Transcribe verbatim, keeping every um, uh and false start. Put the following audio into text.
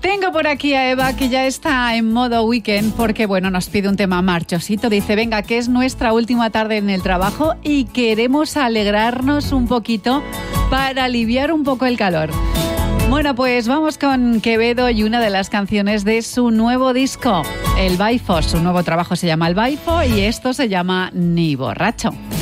Tengo por aquí a Eva, que ya está en modo weekend, porque bueno, nos pide un tema marchosito. Dice, venga, que es nuestra última tarde en el trabajo y queremos alegrarnos un poquito para aliviar un poco el calor. Bueno, pues vamos con Quevedo y una de las canciones de su nuevo disco, El Baifo. Su nuevo trabajo se llama El Baifo y esto se llama Ni Borracho.